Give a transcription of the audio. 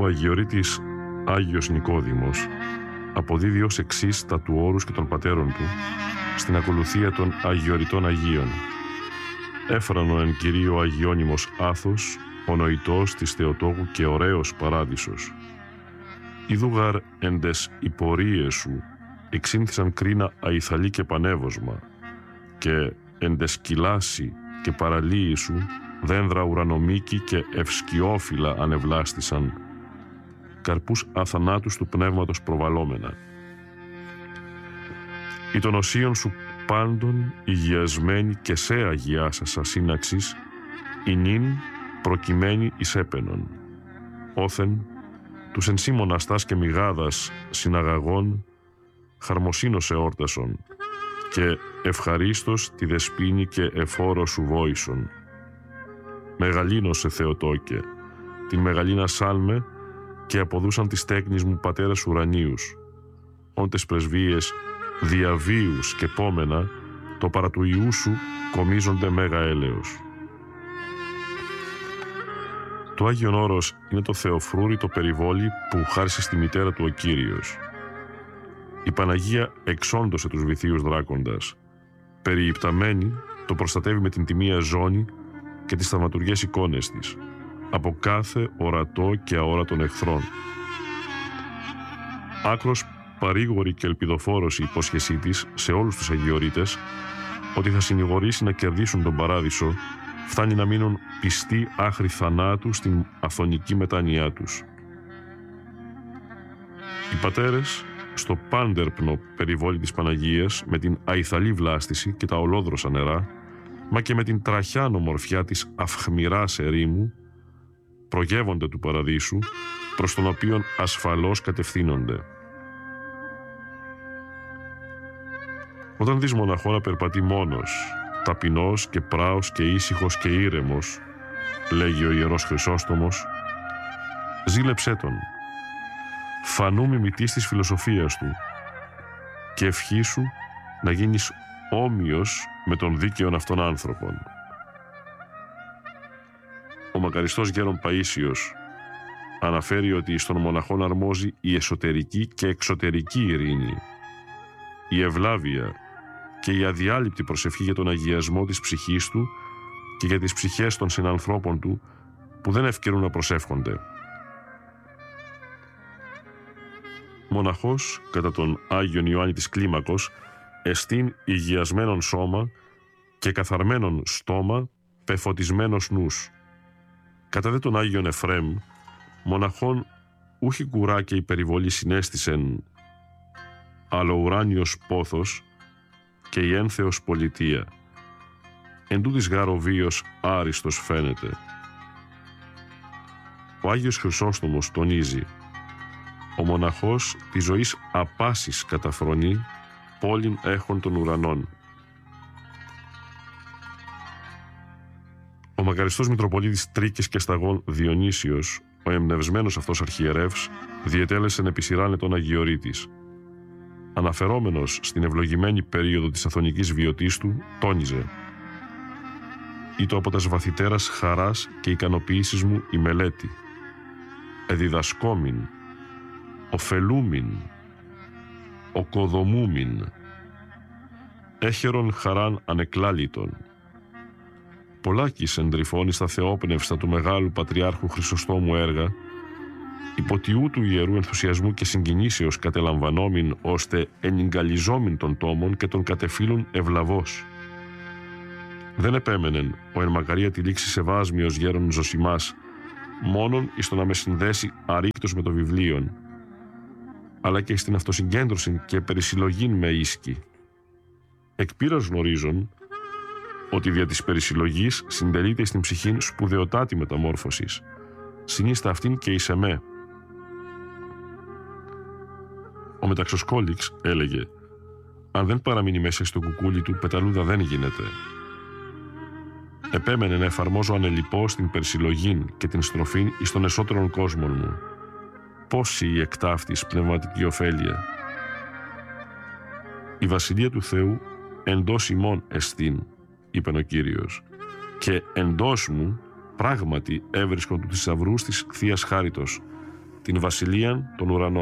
ο Αγιορείτης Άγιος Νικόδημος αποδίδει ως εξής τα του όρους και των πατέρων του στην ακολουθία των Αγιορειτών Αγίων. Έφρανο εν Κυρίω Αγιώνυμος Άθος, ο νοητός της Θεοτόκου και ωραίος παράδεισος. Ιδούγαρ εν τες υπορίες σου εξήνθησαν κρίνα αϊθαλή και πανεύωσμα, και εν τες κυλάσι και παραλίοι σου δένδρα ουρανομίκη και ευσκιόφυλλα ανεβλάστησαν, καρπούς αθανάτους του πνεύματος προβαλόμενα. Ή των οσίων σου πάντων υγιασμένη και σε αγιάσασα σύναξης, η νυν προκειμένη εις έπαινον. Όθεν, τους εν σύ μοναστάς και μηγάδας συναγαγών, χαρμοσύνος εόρτασον, και ευχαρίστως τη δεσπίνη και εφόρο σου βόησον. Μεγαλύνωσε Θεοτόκε, την μεγαλίνα σάλμε, και αποδούσαν της τέκνης μου πατέρας ουρανίους, όντες πρεσβείες διαβίους και πόμενα, το παρά του Ιού σου κομίζονται μέγα έλεος. Το Άγιον Όρος είναι το θεοφρούρητο περιβόλι που χάρισε στη μητέρα του ο Κύριος. Η Παναγία εξόντωσε τους βυθίους δράκοντας. Περιυπταμένη το προστατεύει με την τιμία ζώνη και τις θαυματουργές εικόνες της, από κάθε ορατό και αόρατον εχθρών. Άκρος παρήγορη και ελπιδοφόρος η υπόσχεσή της σε όλους τους Αγιορείτες ότι θα συνηγορήσει να κερδίσουν τον παράδεισο, φτάνει να μείνουν πιστοί άχρη θανάτου στην αθωνική μετάνοιά τους. Οι πατέρες, στο πάντερπνο περιβόλι της Παναγίας, με την αϊθαλή βλάστηση και τα ολόδροσα νερά, μα και με την τραχιάνο μορφιά της αυχμηράς ερήμου, προγεύονται του παραδείσου, προς τον οποίον ασφαλώς κατευθύνονται. Όταν δεις μοναχό να περπατεί μόνος, ταπεινός και πράος και ήσυχος και ήρεμος, λέγει ο Ιερός Χρυσόστομος, ζήλεψέ τον, φανού μιμητής της φιλοσοφίας του, και ευχήσου να γίνεις όμοιος με τον δίκαιον αυτόν άνθρωπον. Ο μακαριστός γέρον Παΐσιος αναφέρει ότι στον μοναχόν αρμόζει η εσωτερική και εξωτερική ειρήνη, η ευλάβεια και η αδιάλειπτη προσευχή για τον αγιασμό της ψυχής του και για τις ψυχές των συνανθρώπων του που δεν ευκαιρούν να προσεύχονται. Μοναχός, κατά τον Άγιον Ιωάννη της Κλίμακος, εστίν υγιασμένον σώμα και καθαρμένον στόμα, πεφωτισμένος νους. Κατά δε τον Άγιον Εφρέμ, μοναχόν ούχι κουρά και υπερηβολή συνέστησεν, αλλά ουράνιος πόθος και η ένθεος πολιτεία. Εν τούτης γάρ ο βίος άριστος φαίνεται. Ο Άγιος Χρυσόστομος τονίζει, ο μοναχός τη ζωής απάσης καταφρονεί, πόλην έχων των ουρανών. Ο μακαριστός Μητροπολίτης Τρίκης και Σταγών Διονύσιος, ο εμπνευσμένος αυτός αρχιερεύς, διετέλεσεν επί σειράν ετών Αγιορείτης. Αναφερόμενος στην ευλογημένη περίοδο της αθωνικής βιωτής του, τόνιζε «Ήτο από τας βαθυτέρας χαράς και ικανοποίησης μου η μελέτη, εδιδασκόμην, ωφελούμην, οκοδομούμην, έχερον χαράν ανεκλάλητον». Πολλάκις εντρυφώνει στα θεόπνευστα του Μεγάλου Πατριάρχου Χρυσοστόμου έργα, υποτιού του ιερού ενθουσιασμού και συγκινήσεως κατελαμβανόμην, ώστε ενυγκαλιζόμην των τόμων και των κατεφύλων ευλαβώς. Δεν επέμενεν ο εν μακαρία τη λήξη σεβάσμιος γέρον Ζωσιμάς μόνον εις το να με συνδέσει αρρήκτος με το βιβλίον, αλλά και στην αυτοσυγκέντρωση και περισυλλογήν με ίσκη. Εκ πείρας γνωρίζον ότι δια της περισυλλογής συντελείται στην ψυχήν σπουδαιοτάτη μεταμόρφωσης, συνίστα αυτήν και εις εμέ. Ο Μεταξοσκόληξ έλεγε «Αν δεν παραμείνει μέσα στο κουκούλι του, πεταλούδα δεν γίνεται». Επέμενε να εφαρμόζω ανελιπώς την περισυλλογήν και την στροφήν εις των εσωτερών κόσμων μου. Πόση η εκτάφτης πνευματική ωφέλεια. «Η Βασιλεία του Θεού εντός ημών εστίν», είπεν ο Κύριος, «και εντός μου πράγματι έβρισκον του θησαυρούς της Θείας Χάριτος, την βασιλείαν των ουρανών.